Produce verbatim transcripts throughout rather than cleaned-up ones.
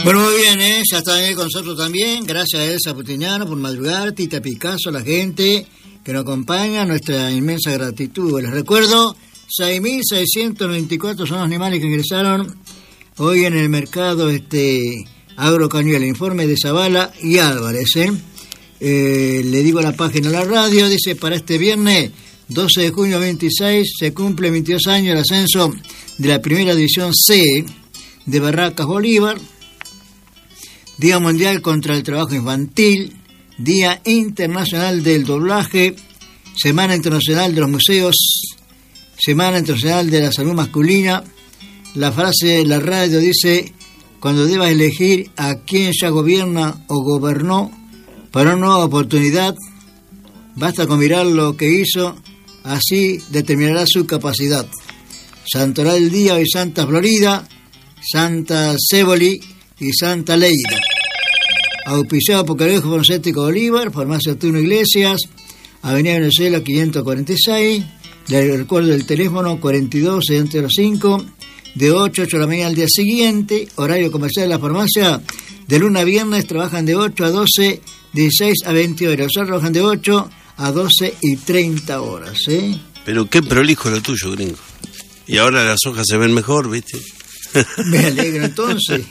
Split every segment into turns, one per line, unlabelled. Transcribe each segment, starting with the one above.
Bueno, muy bien, ¿eh? Ya están ahí con nosotros también. Gracias a Elsa Putignano por madrugar, Tita Picasso, la gente que nos acompaña, nuestra inmensa gratitud. Les recuerdo, seis mil seiscientos noventa y cuatro son los animales que ingresaron hoy en el mercado este Agrocañuelas. Informe de Zavala y Álvarez, ¿eh? Eh, le digo a la página de la radio, dice, para este viernes doce de junio veintiséis se cumple veintidós años el ascenso de la primera división C de Barracas Bolívar. Día Mundial contra el Trabajo Infantil, Día Internacional del Doblaje, Semana Internacional de los Museos, Semana Internacional de la Salud Masculina. La frase de la radio dice, cuando debas elegir a quien ya gobierna o gobernó para una nueva oportunidad, basta con mirar lo que hizo, así determinará su capacidad. Santoral del día hoy Santa Florida, Santa Céboli y Santa Leida. Auspiciado por Colegio Farmacéutico Bolívar, Farmacia Turno Iglesias, Avenida Venezuela quinientos cuarenta y seis. Le recuerdo el teléfono cuarenta y dos setenta y cinco, de ocho a ocho de la mañana al día siguiente. Horario comercial de la farmacia, de lunes a viernes trabajan de ocho a doce, dieciséis a veinte horas. O sea, trabajan de ocho a doce y treinta horas, ¿eh?
Pero qué prolijo lo tuyo, gringo. Y ahora las hojas se ven mejor, ¿viste?
Me alegro entonces.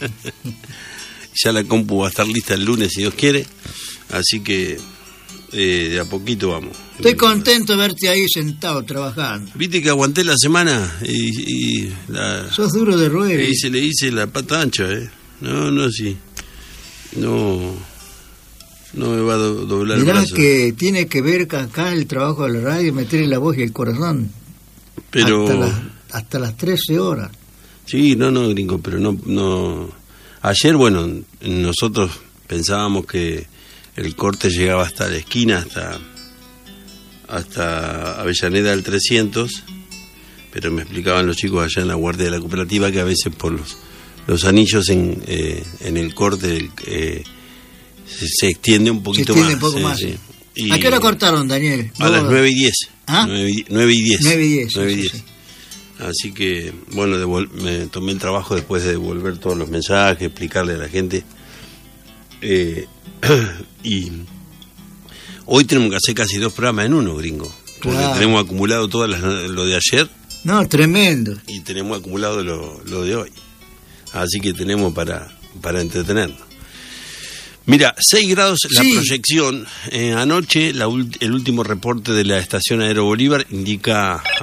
Ya la compu va a estar lista el lunes, si Dios quiere. Así que eh, de a poquito vamos.
Estoy contento de verte ahí sentado trabajando.
Viste que aguanté la semana y... y la,
sos duro de roer.
Y se le hice la pata ancha, ¿eh? No, no, sí. No... No me va a do- doblar
Mirá
el brazo.
que tiene que ver con acá el trabajo de la radio, meterle la voz y el corazón.
Pero...
Hasta las, hasta las trece horas.
Sí, no, no, gringo, pero no... no... Ayer, bueno, nosotros pensábamos que el corte llegaba hasta la esquina, hasta hasta Avellaneda del trescientos, pero me explicaban los chicos allá en la guardia de la cooperativa que a veces por los, los anillos en, eh, en el corte eh, se, se extiende un poquito
se extiende
más.
un poco
sí,
más.
sí. Y
¿A qué hora cortaron, Daniel?
A las nueve y diez.
¿Ah?
nueve y diez.
nueve y diez.
nueve y diez. Así que, bueno, devol- me tomé el trabajo después de devolver todos los mensajes, explicarle a la gente. Eh, y hoy tenemos que hacer casi dos programas en uno, gringo. Porque
Claro.
tenemos acumulado todo las, lo de ayer.
No, tremendo.
Y tenemos acumulado lo, lo de hoy. Así que tenemos para, para entretenernos. Mira, seis grados la
Sí.
proyección. Eh, anoche la ult- el último reporte de la estación Aero Bolívar indica...